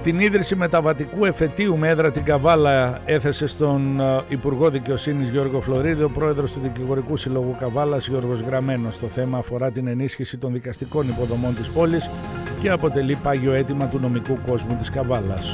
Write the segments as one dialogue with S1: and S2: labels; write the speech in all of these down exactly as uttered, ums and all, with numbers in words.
S1: Την ίδρυση μεταβατικού εφετείου με έδρα την Καβάλα έθεσε στον Υπουργό Δικαιοσύνης Γιώργο Φλωρίδη ο πρόεδρος του Δικηγορικού Συλλόγου Καβάλας Γιώργος Γραμμένος. Το θέμα αφορά την ενίσχυση των δικαστικών υποδομών της πόλης και αποτελεί πάγιο αίτημα του νομικού κόσμου της Καβάλας.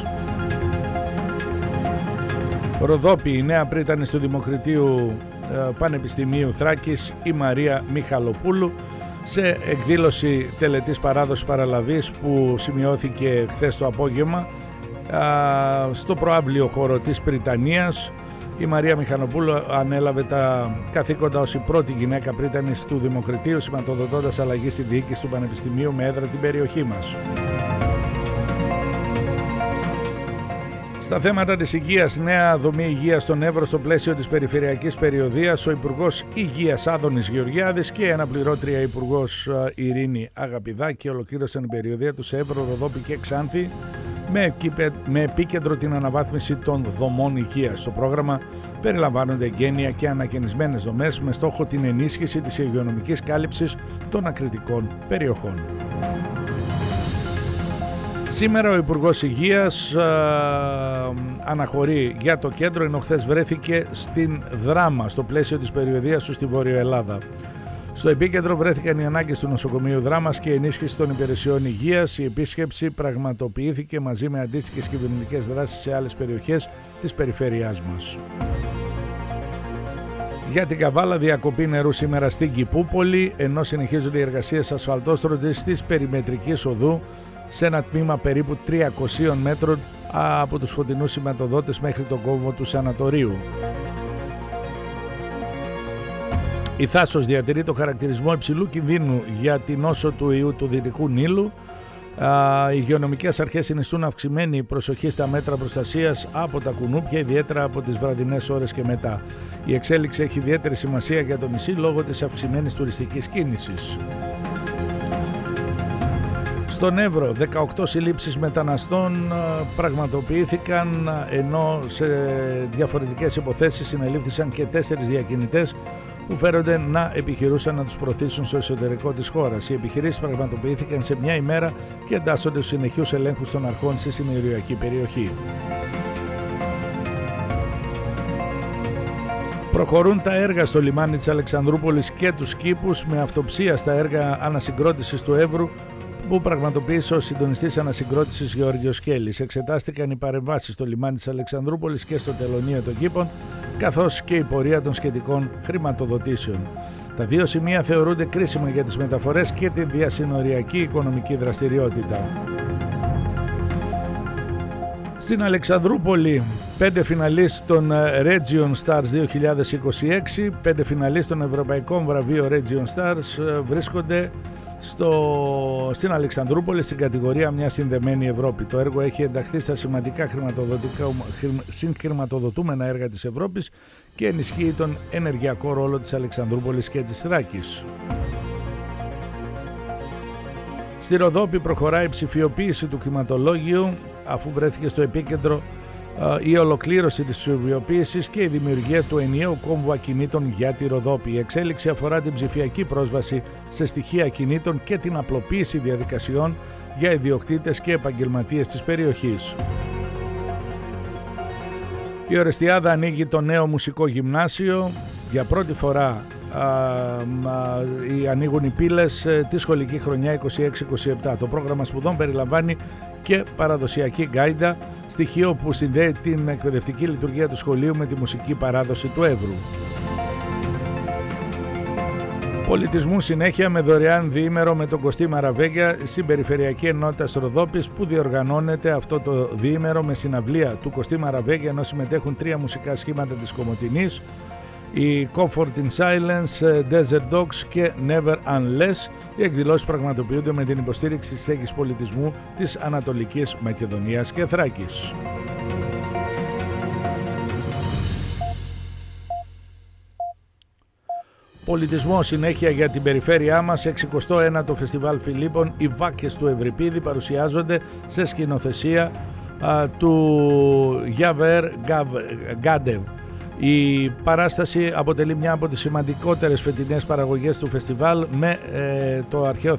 S1: Ροδόπη, η νέα πρίτανης του Δημοκρατίου Πανεπιστημίου Θράκης, η Μαρία Μιχαλοπούλου, σε εκδήλωση τελετής παράδοσης παραλαβής που σημειώθηκε χθες το απόγευμα στο προαύλιο χώρο της Πριτανίας. Η Μαρία Μιχαλοπούλου ανέλαβε τα καθήκοντα ως η πρώτη γυναίκα πρίτανης του Δημοκρατίου, σηματοδοτώντας αλλαγή στη διοίκηση του Πανεπιστημίου με έδρα την περιοχή μας. Στα θέματα της υγείας, νέα δομή υγείας στον Εύρο στο πλαίσιο της περιφερειακής περιοδίας, ο Υπουργός Υγείας Άδωνης Γεωργιάδης και η αναπληρώτρια Υπουργός Ειρήνη Αγαπηδάκη ολοκλήρωσαν την περιοδία του σε Εύρο, Ροδόπη και Ξάνθη με επίκεντρο την αναβάθμιση των δομών υγείας. Στο πρόγραμμα περιλαμβάνονται εγγένεια και ανακαινισμένες δομές με στόχο την ενίσχυση της υγειονομικής κάλυψης των ακριτικών περιοχών. Σήμερα ο Υπουργός Υγείας α, αναχωρεί για το κέντρο, ενώ χθες βρέθηκε στην Δράμα στο πλαίσιο της περιοδίας του στη Βόρειο Ελλάδα. Στο επίκεντρο βρέθηκαν οι ανάγκες του νοσοκομείου Δράμας και η ενίσχυση των υπηρεσιών υγείας. Η επίσκεψη πραγματοποιήθηκε μαζί με αντίστοιχες κυβερνητικές δράσεις σε άλλες περιοχές της περιφέρειάς μας. Για την Καβάλα, διακοπή νερού σήμερα στην Κηπούπολη, ενώ συνεχίζονται οι εργασίες ασφαλτόστρωτης της περιμετρικής οδού σε ένα τμήμα περίπου τριακοσίων μέτρων από τους φωτεινούς σηματοδότες μέχρι τον κόμβο του Σανατορίου. Η Θάσος διατηρεί το χαρακτηρισμό υψηλού κινδύνου για την νόσο του ιού του Δυτικού Νείλου. Οι υγειονομικές αρχές συνιστούν αυξημένη προσοχή στα μέτρα προστασίας από τα κουνούπια, ιδιαίτερα από τις βραδινές ώρες και μετά. Η εξέλιξη έχει ιδιαίτερη σημασία για το νησί λόγω της αυξημένης τουριστικής κίνησης. Στον Εύρο, δεκαοκτώ συλλήψεις μεταναστών πραγματοποιήθηκαν, ενώ σε διαφορετικές υποθέσεις συνελήφθησαν και τέσσερις διακινητές που φέρονται να επιχειρούσαν να τους προωθήσουν στο εσωτερικό της χώρας. Οι επιχειρήσεις πραγματοποιήθηκαν σε μια ημέρα και εντάσσονται στους συνεχείους ελέγχους των αρχών στη συνοριακή περιοχή. Προχωρούν τα έργα στο λιμάνι της Αλεξανδρούπολης και τους κήπους με αυτοψία στα έργα ανασυγκρότησης του Εύρου που πραγματοποίησε ο συντονιστής ανασυγκρότησης Γεώργιος Σκέλης. Εξετάστηκαν οι παρεμβάσεις στο λιμάνι της Αλεξανδρούπολης και στο τελωνείο των κήπων, καθώς και η πορεία των σχετικών χρηματοδοτήσεων. Τα δύο σημεία θεωρούνται κρίσιμα για τις μεταφορές και τη διασυνοριακή οικονομική δραστηριότητα. Στην Αλεξανδρούπολη, πέντε φιναλίστ των Region Stars δύο χιλιάδες είκοσι έξι, πέντε φιναλίστ των Ευρωπαϊκών Βραβείων Region Stars βρίσκονται Στο, στην Αλεξανδρούπολη στην κατηγορία Μια Συνδεμένη Ευρώπη. Το έργο έχει ενταχθεί στα σημαντικά συγχρηματοδοτούμενα έργα της Ευρώπης και ενισχύει τον ενεργειακό ρόλο της Αλεξανδρούπολης και της Θράκης. Στη Ροδόπη προχωράει η ψηφιοποίηση του κτηματολόγιου, αφού βρέθηκε στο επίκεντρο η ολοκλήρωση της ψηφιοποίησης και η δημιουργία του ενιαίου κόμβου ακινήτων για τη Ροδόπη. Η εξέλιξη αφορά την ψηφιακή πρόσβαση σε στοιχεία ακινήτων και την απλοποίηση διαδικασιών για ιδιοκτήτες και επαγγελματίες της περιοχής. Η Ορεστιάδα ανοίγει το νέο μουσικό γυμνάσιο. Για πρώτη φορά α, α, ανοίγουν οι πύλες τη σχολική χρονιά είκοσι έξι είκοσι επτά. Το πρόγραμμα σπουδών περιλαμβάνει και παραδοσιακή γκάιντα, στοιχείο που συνδέει την εκπαιδευτική λειτουργία του σχολείου με τη μουσική παράδοση του Εύρου. Πολιτισμού συνέχεια με δωρεάν διήμερο με τον Κωστή Μαραβέγγια στην Περιφερειακή Ενότητα Ροδόπης, που διοργανώνεται αυτό το διήμερο με συναυλία του Κωστή Μαραβέγγια, ενώ συμμετέχουν τρία μουσικά σχήματα της Κομοτηνής, η Comfort in Silence, Desert Dogs και Never Unless. Οι εκδηλώσεις πραγματοποιούνται με την υποστήριξη της στέγης πολιτισμού της Ανατολικής Μακεδονίας και Θράκης. Πολιτισμό συνέχεια για την περιφέρειά μας. εξηκοστό ένατο Φεστιβάλ Φιλίππων, οι Βάκες του Ευρυπίδη παρουσιάζονται σε σκηνοθεσία α, του Γιαβέρ Γκάντεβ. Η παράσταση αποτελεί μια από τις σημαντικότερες φετινές παραγωγές του φεστιβάλ με ε, το αρχαίο